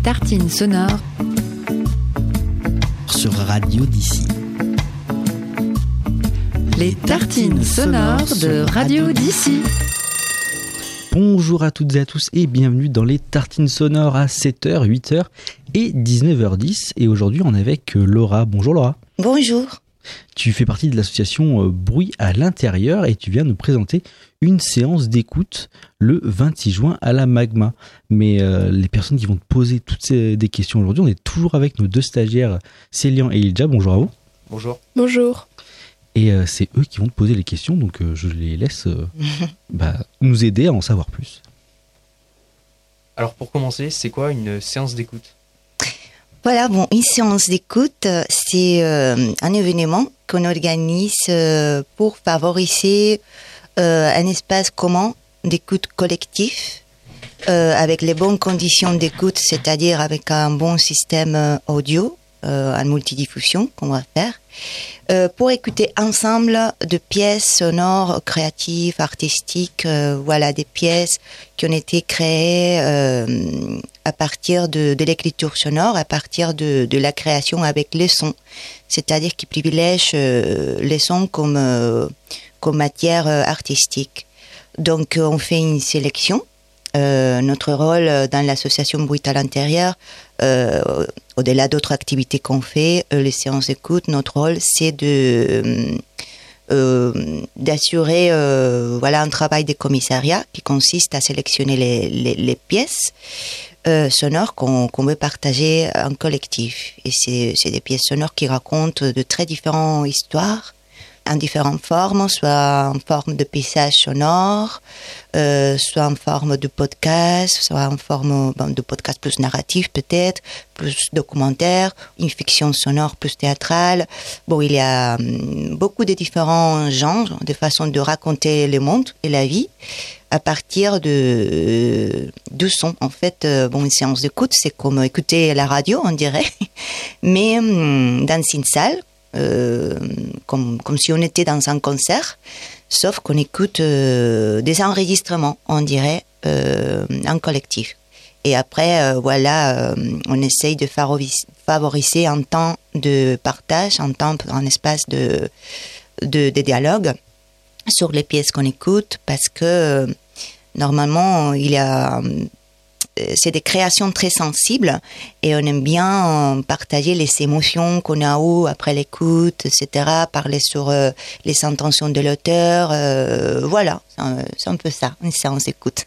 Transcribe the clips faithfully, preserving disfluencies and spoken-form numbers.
tartines sonores sur Radio d'ici. Les tartines sonores de Radio d'ici. Bonjour à toutes et à tous et bienvenue dans les tartines sonores à sept heures, huit heures et dix-neuf heures dix. Et aujourd'hui on est avec Laura. Bonjour Laura. Bonjour. Tu fais partie de l'association Bruit à l'intérieur et tu viens nous présenter une séance d'écoute le vingt-six juin à la Magma. Mais euh, les personnes qui vont te poser toutes ces des questions aujourd'hui, on est toujours avec nos deux stagiaires, Célian et Ilja. Bonjour à vous. Bonjour. Bonjour. Et euh, c'est eux qui vont te poser les questions, donc euh, je les laisse euh, bah, nous aider à en savoir plus. Alors pour commencer, c'est quoi une séance d'écoute ? Voilà, bon, une séance d'écoute, c'est euh, un événement qu'on organise euh, pour favoriser euh, un espace commun d'écoute collectif euh, avec les bonnes conditions d'écoute, c'est-à-dire avec un bon système audio, euh, en multidiffusion qu'on va faire, euh, pour écouter ensemble de pièces sonores, créatives, artistiques, euh, voilà, des pièces qui ont été créées euh, à partir de, de l'écriture sonore, à partir de, de la création avec les sons, c'est-à-dire qui privilègent euh, les sons comme, euh, comme matière euh, artistique. Donc on fait une sélection. Euh, notre rôle dans l'association Bruit à l'intérieur, euh, au-delà d'autres activités qu'on fait, euh, les séances d'écoute, notre rôle c'est de euh, d'assurer euh, voilà un travail de commissariat qui consiste à sélectionner les, les, les pièces euh, sonores qu'on, qu'on veut partager en collectif. Et c'est, c'est des pièces sonores qui racontent de très différentes histoires, en différentes formes, soit en forme de paysage sonore, euh, soit en forme de podcast, soit en forme bon, de podcast plus narratif peut-être, plus documentaire, une fiction sonore plus théâtrale. Bon, il y a hum, beaucoup de différents genres, de façons de raconter le monde et la vie à partir de, euh, de son. En fait, euh, bon, une séance d'écoute, c'est comme écouter la radio, on dirait, mais hum, dans une salle, Euh, comme, comme si on était dans un concert, sauf qu'on écoute euh, des enregistrements, on dirait, euh, en collectif. Et après, euh, voilà, euh, on essaye de favoriser, favoriser un temps de partage, un temps, un espace de, de, de dialogue sur les pièces qu'on écoute, parce que euh, normalement, il y a... c'est des créations très sensibles et on aime bien partager les émotions qu'on a eues après l'écoute, et cetera, parler sur euh, les intentions de l'auteur, euh, voilà, c'est un, c'est un peu ça, une séance d'écoute.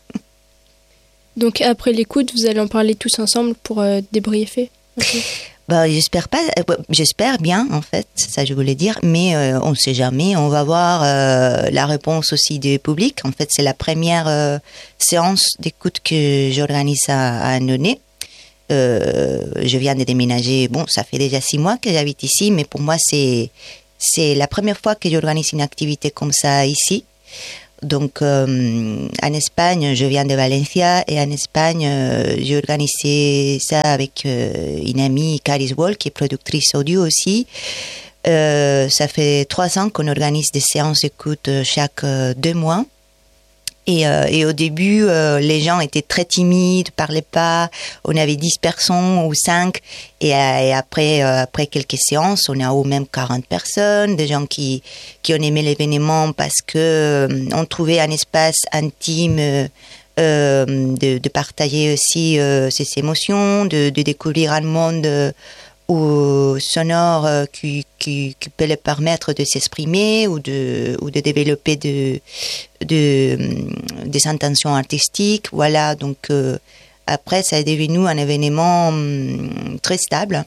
Donc après l'écoute, vous allez en parler tous ensemble pour euh, débriefer okay. Bah, j'espère pas, j'espère bien en fait, c'est ça que je voulais dire, mais euh, on ne sait jamais, on va voir euh, la réponse aussi du public. En fait, c'est la première euh, séance d'écoute que j'organise à, à Annonay. Euh, je viens de déménager, bon, ça fait déjà six mois que j'habite ici, mais pour moi, c'est, c'est la première fois que j'organise une activité comme ça ici. Donc, euh, en Espagne, je viens de Valencia et en Espagne, euh, j'ai organisé ça avec euh, une amie, Caris Wall, qui est productrice audio aussi. Euh, ça fait trois ans qu'on organise des séances d'écoute chaque euh, deux mois. Et, euh, et au début, euh, les gens étaient très timides, parlaient pas. On avait dix personnes ou cinq. Et, euh, et après, euh, après quelques séances, on a eu même quarante personnes, des gens qui, qui ont aimé l'événement parce que euh, on trouvait un espace intime euh, euh, de, de partager aussi euh, ses émotions, de, de découvrir un monde euh, ou sonore euh, qui, qui, qui peut leur permettre de s'exprimer ou de, ou de développer de, de, des intentions artistiques. Voilà, donc euh, après, ça est devenu un événement hum, très stable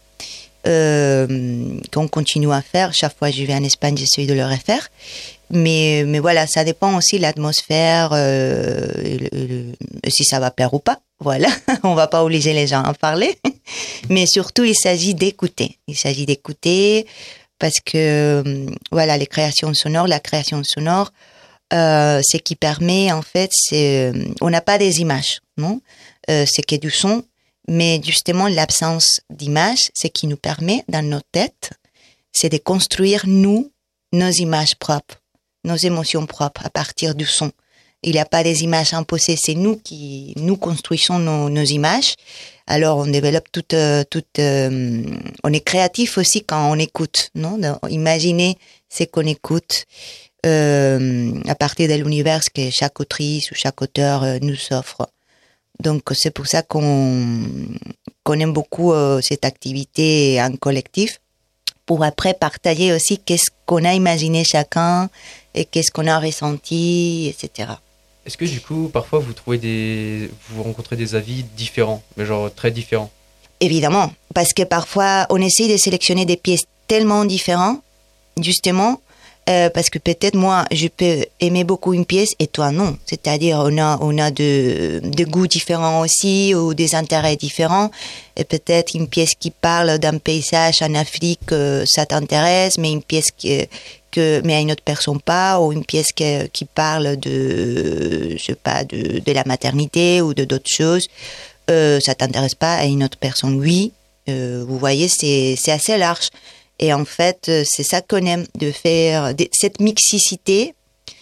euh, qu'on continue à faire. Chaque fois que je vais en Espagne, j'essaie de le refaire. Mais, mais voilà, ça dépend aussi de l'atmosphère, euh, le, le, si ça va plaire ou pas. Voilà, on va pas obliger les gens à en parler. Mais surtout, il s'agit d'écouter. Il s'agit d'écouter parce que, voilà, les créations sonores, la création sonore, euh, ce qui permet, en fait, c'est, on n'a pas des images, non? Euh, c'est que du son, mais justement, l'absence d'images, ce qui nous permet, dans nos têtes, c'est de construire, nous, nos images propres, nos émotions propres à partir du son. Il n'y a pas des images imposées, c'est nous qui nous construisons nos, nos images Alors on développe toute, toute, euh, on est créatif aussi quand on écoute, non? Imaginez ce qu'on écoute euh, à partir de l'univers que chaque autrice ou chaque auteur euh, nous offre. Donc c'est pour ça qu'on, qu'on aime beaucoup euh, cette activité en collectif, pour après partager aussi qu'est-ce qu'on a imaginé chacun et qu'est-ce qu'on a ressenti, et cetera. Est-ce que du coup, parfois, vous trouvez des, vous rencontrez des avis différents, mais genre très différents? Évidemment, parce que parfois, on essaie de sélectionner des pièces tellement différentes, justement, euh, parce que peut-être moi, je peux aimer beaucoup une pièce et toi non. C'est-à-dire, on a, on a de, de goûts différents aussi, ou des intérêts différents. Et peut-être une pièce qui parle d'un paysage en Afrique, euh, ça t'intéresse, mais une pièce qui, que, mais à une autre personne pas, ou une pièce qui, qui parle de, je sais pas, de, de la maternité ou de d'autres choses, euh, ça t'intéresse pas, à une autre personne, oui. Euh, vous voyez, c'est, c'est assez large. Et en fait, c'est ça qu'on aime, de faire de, cette mixicité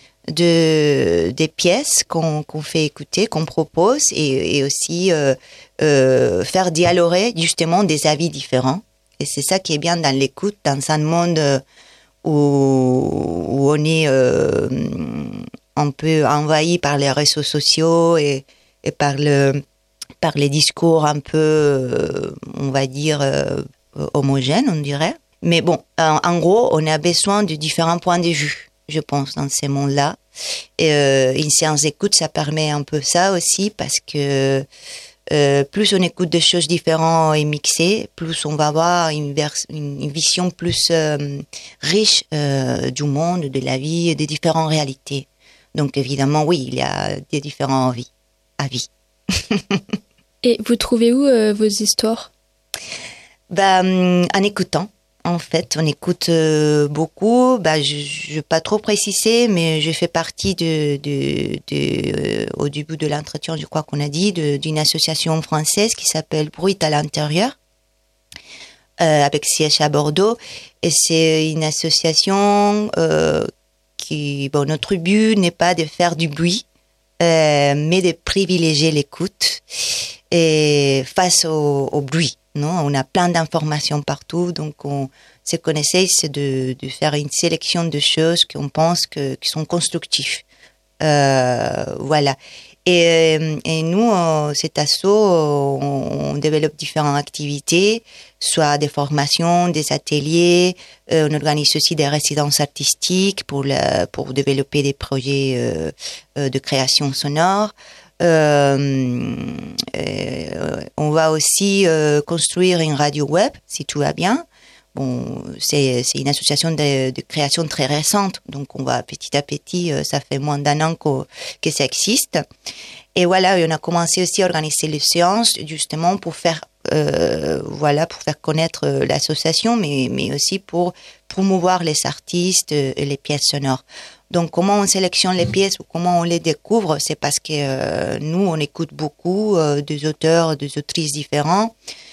de, des pièces qu'on, qu'on fait écouter, qu'on propose, et, et aussi euh, euh, faire dialoguer justement des avis différents. Et c'est ça qui est bien dans l'écoute, dans un monde où, où on est euh, un peu envahi par les réseaux sociaux et, et par, le, par les discours un peu, euh, on va dire, euh, homogènes, on dirait. Mais bon, en, en gros, on a besoin de différents points de vue, je pense, dans ces mondes-là. Et euh, une séance d'écoute, ça permet un peu ça aussi, parce que euh, plus on écoute des choses différentes et mixées, plus on va avoir une, vers, une vision plus euh, riche euh, du monde, de la vie et des différentes réalités. Donc évidemment, oui, il y a des différents avis. avis. Et vous trouvez où euh, vos histoires? Bah, en écoutant. En fait, on écoute euh, beaucoup. Bah, je ne vais pas trop préciser, mais je fais partie de, de, de euh, au début de l'entretien, je crois qu'on a dit, de, d'une association française qui s'appelle Bruit à l'intérieur, euh, avec siège à Bordeaux. Et c'est une association euh, qui, bon, notre but n'est pas de faire du bruit, euh, mais de privilégier l'écoute et face au, au bruit. Non, on a plein d'informations partout, donc on, ce qu'on essaie, c'est de, de faire une sélection de choses qu'on pense que, qui sont constructives. Euh, voilà. Et, et nous, cet asso, on, on développe différentes activités, soit des formations, des ateliers. Euh, on organise aussi des résidences artistiques pour, la, pour développer des projets euh, de création sonore. Euh, euh, on va aussi euh, construire une radio web, si tout va bien. Bon, c'est, c'est une association de, de création très récente, donc on va petit à petit, euh, ça fait moins d'un an que, que ça existe. Et voilà, on a commencé aussi à organiser les séances, justement pour faire, euh, voilà, pour faire connaître l'association, mais, mais aussi pour promouvoir les artistes et les pièces sonores. Donc, comment on sélectionne les pièces ou comment on les découvre, c'est parce que euh, nous, on écoute beaucoup euh, des auteurs, des autrices différents.